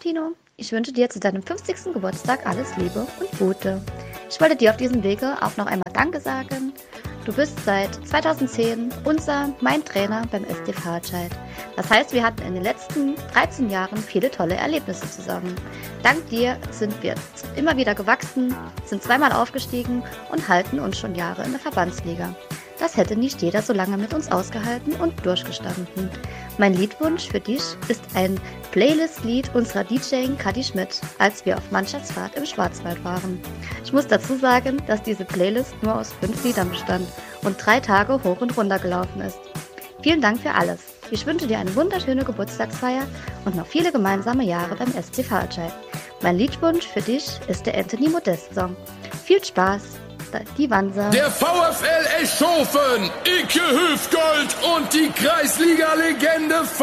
Tino, ich wünsche dir zu deinem 50. Geburtstag alles Liebe und Gute. Ich wollte dir auf diesem Wege auch noch einmal Danke sagen. Du bist seit 2010 mein Trainer beim SC Fahrradscheid. Das heißt, wir hatten in den letzten 13 Jahren viele tolle Erlebnisse zusammen. Dank dir sind wir immer wieder gewachsen, sind zweimal aufgestiegen und halten uns schon Jahre in der Verbandsliga. Das hätte nicht jeder so lange mit uns ausgehalten und durchgestanden. Mein Liedwunsch für dich ist ein Playlist-Lied unserer DJin Kati Schmidt, als wir auf Mannschaftsfahrt im Schwarzwald waren. Ich muss dazu sagen, dass diese Playlist nur aus 5 Liedern bestand und 3 Tage hoch und runter gelaufen ist. Vielen Dank für alles. Ich wünsche dir eine wunderschöne Geburtstagsfeier und noch viele gemeinsame Jahre beim SC Fahrradscheid. Mein Liedwunsch für dich ist der Anthony Modest-Song. Viel Spaß! Die Wanser. Der VfL Eschhofen, Icke Hüftgold und die Kreisliga-Legende